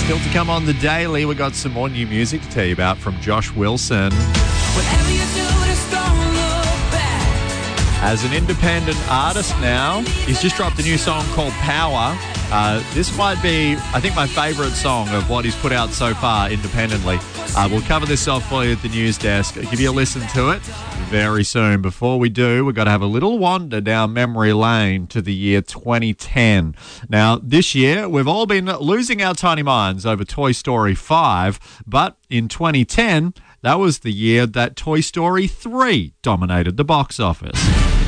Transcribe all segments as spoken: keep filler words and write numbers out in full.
Still to come on the Daily, we got some more new music to tell you about from Josh Wilson. Whatever you do, just don't look back. As an independent artist now, he's just dropped a new song called Power. Uh, this might be, I think, my favourite song of what he's put out so far independently. Uh, we'll cover this off for you at the news desk. I'll give you a listen to it very soon. Before we do, we've got to have a little wander down memory lane to the year twenty ten. Now, this year, we've all been losing our tiny minds over Toy Story five, but in twenty ten, that was the year that Toy Story three dominated the box office.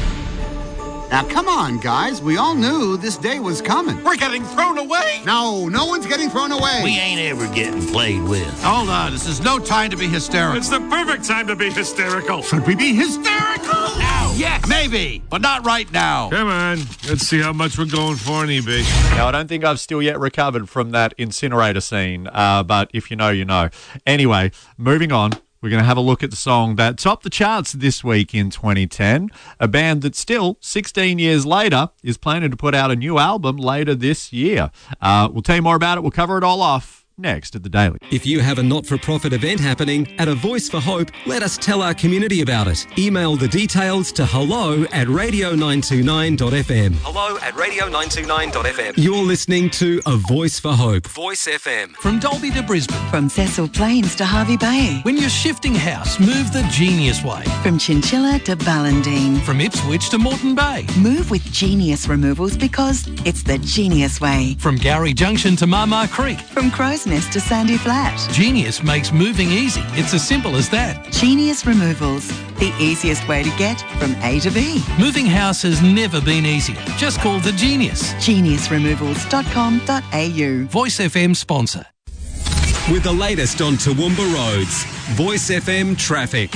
Now, come on, guys. We all knew this day was coming. We're getting thrown away. No, no one's getting thrown away. We ain't ever getting played with. Hold on. This is no time to be hysterical. It's the perfect time to be hysterical. Should we be hysterical? Now. Yes. Maybe, but not right now. Come on. Let's see how much we're going for on eBay. Now, I don't think I've still yet recovered from that incinerator scene, uh, but if you know, you know. Anyway, moving on. We're going to have a look at the song that topped the charts this week in twenty ten, a band that still, sixteen years later, is planning to put out a new album later this year. Uh, we'll tell you more about it. We'll cover it all off next at the Daily. If you have a not-for-profit event happening at A Voice for Hope, let us tell our community about it. Email the details to hello at radio nine two nine dot f m. Hello at radio nine two nine dot f m. You're listening to A Voice for Hope. Voice F M. From Dalby to Brisbane. From Cecil Plains to Harvey Bay. When you're shifting house, move the Genius way. From Chinchilla to Ballindine. From Ipswich to Moreton Bay. Move with Genius Removals because it's the Genius way. From Gowrie Junction to Marmar Creek. From Crow's Nest to Sandy Flat. Genius makes moving easy. It's as simple as that. Genius Removals, the easiest way to get from A to B. Moving house has never been easier. Just call the Genius. genius removals dot com dot a u. Voice F M sponsor. With the latest on Toowoomba roads, Voice F M traffic.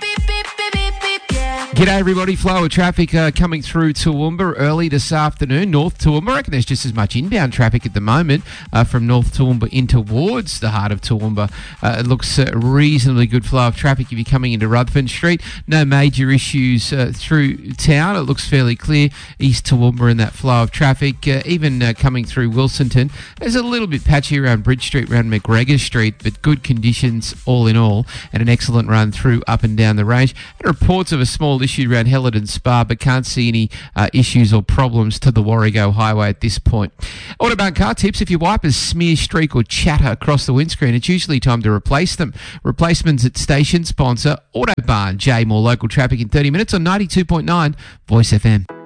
G'day everybody, flow of traffic uh, coming through Toowoomba early this afternoon, North Toowoomba. I reckon there's just as much inbound traffic at the moment uh, from North Toowoomba in towards the heart of Toowoomba. Uh, it looks a uh, reasonably good flow of traffic if you're coming into Rutherford Street. No major issues uh, through town. It looks fairly clear. East Toowoomba in that flow of traffic. Uh, even uh, coming through Wilsonton, there's a little bit patchy around Bridge Street, around McGregor Street, but good conditions all in all and an excellent run through up and down the range. And reports of a small issue around Hellerton Spa, but can't see any uh, issues or problems to the Warrego Highway at this point. Autobahn car tips: if your wipers smear, streak or chatter across the windscreen, it's usually time to replace them. Replacements at station sponsor Autobahn. Jay, more local traffic in thirty minutes on ninety-two point nine Voice F M.